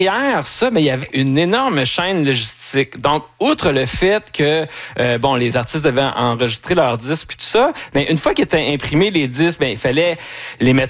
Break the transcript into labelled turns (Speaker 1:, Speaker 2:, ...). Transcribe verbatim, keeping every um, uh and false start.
Speaker 1: derrière ça, mais il y avait une énorme chaîne logistique. Donc, outre le fait que euh, bon, les artistes devaient enregistrer leurs disques et tout ça, mais une fois qu'ils étaient imprimés, les disques, ben, il fallait les mettre